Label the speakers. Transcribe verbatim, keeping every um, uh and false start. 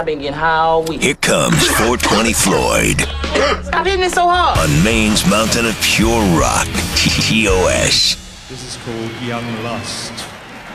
Speaker 1: I've been getting high all week.
Speaker 2: Here comes four twenty Floyd
Speaker 1: Stop hitting it so hard.
Speaker 2: on Maine's mountain of pure rock, T O S.
Speaker 3: This is called Young Lust.